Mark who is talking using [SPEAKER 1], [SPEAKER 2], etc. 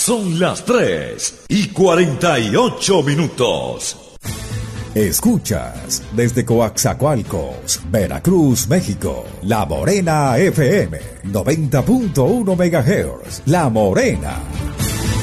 [SPEAKER 1] son las 3:48.
[SPEAKER 2] Escuchas desde Coaxacualcos, Veracruz, México, La Morena FM, 90.1 MHz, La Morena.